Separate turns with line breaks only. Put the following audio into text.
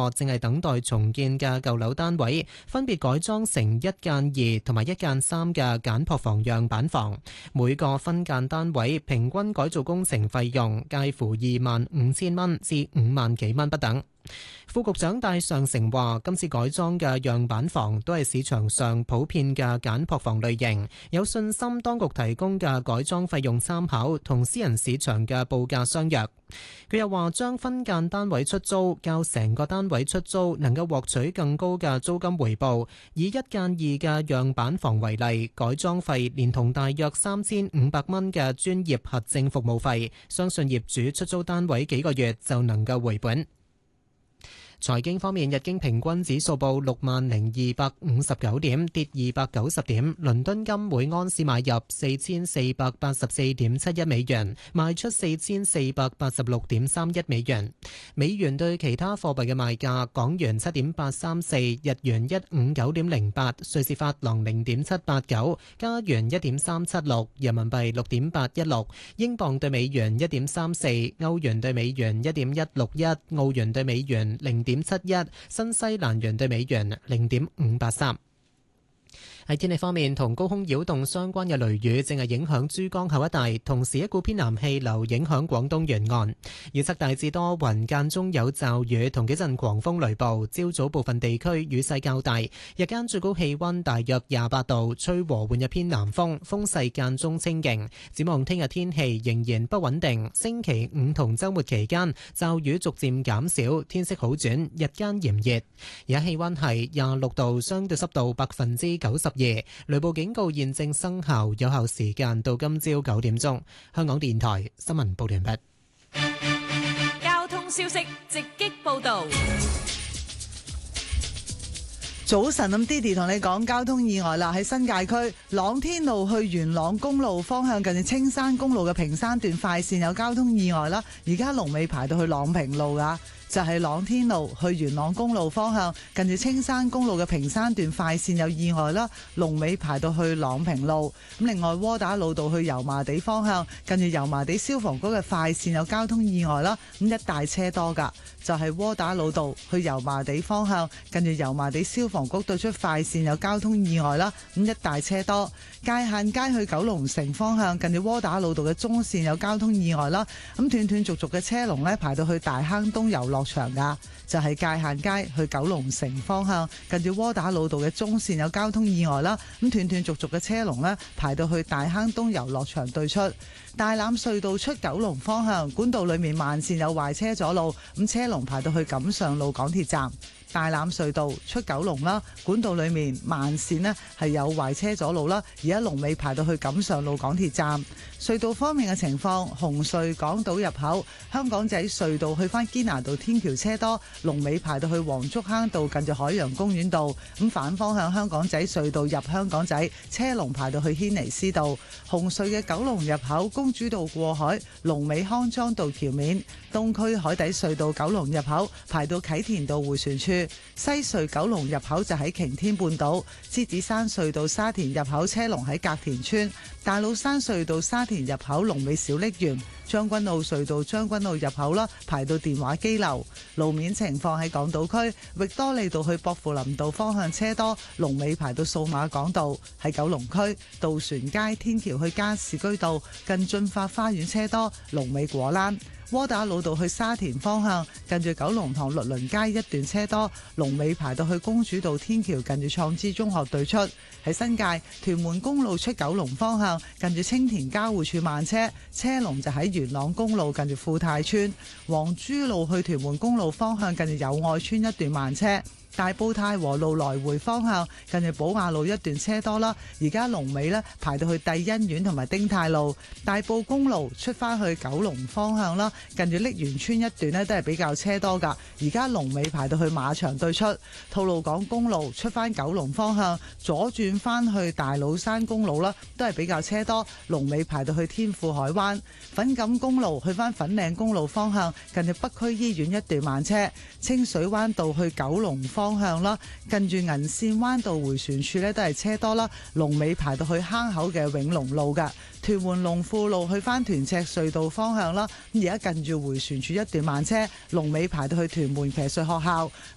座正係等待重建嘅舊樓單位，分別改裝成1間2同埋1間3嘅簡樸房樣板房。每個分間單位平均改造工程費用介乎25,000蚊至5萬幾蚊不等。副局長戴尚成話：今次改裝嘅樣板房都係市場上普遍嘅簡樸房類型，有信心當局提供嘅改裝費用參考同私人市場嘅報價相若。佢又話：將分間單位出租較成個單位出租能夠獲取更高嘅租金回報。以1間2嘅樣板房為例，改裝費連同大約3,500蚊嘅專業核證服務費，相信業主出租單位幾個月就能夠回本。財經方面，日經平均指數報60,259點，跌290點。倫敦金每盎司買入4,484.71美元，賣出4,486.31美元。美元對其他貨幣嘅賣價：港元7.834，日元159.08，瑞士法郎0.789，加元1.376，人民幣6.816，英鎊對美元1.34，歐元對美元1.161，澳元對美元0.71，新西蘭元對美元0.583。喺天氣方面，同高空擾動相關嘅雷雨正係影響珠江口一帶，同時一股偏南氣流影響廣東沿岸。預測大致多雲，間中有驟雨同幾陣狂風雷暴。朝早部分地區雨勢較大，日間最高氣溫大約28度，吹和緩嘅偏南風，風勢間中清勁。展望聽日天氣仍然不穩定，星期五同週末期間驟雨逐漸減少，天色好轉，日間炎熱。而家氣溫係26度，相對濕度92%。雷暴警告現正生效，有效時間到今朝9點鐘。香港電台新聞報道完畢。
交通消息直擊報道。
早晨，咁 Didi 同你講交通意外啦，喺新界區朗天路去元朗公路方向，近住青山公路嘅屏山段快線有交通意外啦，而家龍尾排到去朗屏路噶。就係朗天路去元朗公路方向，近住青山公路嘅屏山段快線有意外啦，龍尾排到去朗屏路。咁另外窩打老道去油麻地方向，近住油麻地消防局嘅快線有交通意外啦，咁一大車多噶。就係窩打老道去油麻地方向，近住油麻地消防局對出快線有交通意外啦，咁一大車多。界限街去九龍城方向，近住窩打老道嘅中線有交通意外啦，咁斷斷續續嘅車龍呢排到去大坑東遊樂場噶。就係界限街去九龍城方向，近住窩打老道嘅中線有交通意外啦，咁斷斷續續嘅車龍呢排到去大坑東遊樂場對出。大欖隧道出九龍方向，管道裏面慢線有壞車阻路，咁車龍排到去錦上路港鐵站。大欖隧道出九龍啦，管道裏面慢線呢係有壞車阻路啦，而家龍尾排到去錦上路港鐵站。隧道方面嘅情況，紅隧港島入口香港仔隧道去返堅拿道天橋車多，龍尾排到去黃竹坑道近住海洋公園道。咁反方向香港仔隧道入香港仔車龍排到去軒尼詩道。紅隧嘅九龍入口公主道過海，龍尾康莊道橋面。東區海底隧道九龍入口排到啟田道迴旋處。西隧九龍入口就喺擎天半島。獅子山隧道沙田入口車龍喺隔田村。大老山隧道沙田入口龍尾小瀝源。將軍澳隧道將軍澳入口啦，排到電話機樓。路面情況喺港島區域多利道去薄扶林道方向車多，龍尾排到數碼港道。喺九龍區渡船街天橋去加士居道近駿發花園車多，龍尾果欄。窩打老道去沙田方向，近住九龍塘律倫街一段車多，龍尾排到去公主道天橋近住創知中學對出。喺新界屯門公路出九龍方向，近住青田交匯處慢車，車龍就喺元朗公路近住富泰村。黃珠路去屯門公路方向，近住友愛村一段慢車。大埔太和路來回方向，近住寶雅路一段車多啦，而家龍尾呢排到去帝欣苑同埋丁太路。大埔公路出返去九龍方向啦，近住瀝源村一段呢都係比較車多噶，而家龍尾排到去馬場對出。吐露港公路出返九龍方向，左轉返去大老山公路啦，都係比較車多，龍尾排到去天富海灣。粉錦公路去返粉嶺公路方向，近住北區醫院一段慢車。清水灣道去九龍方向啦，近住銀線灣道迴旋處呢都係車多啦，龍尾排到去坑口嘅永隆路㗎。屯門龍富路去返屯赤隧道方向啦，而家近住迴旋處一段慢車，龍尾排到去屯門騎術學校。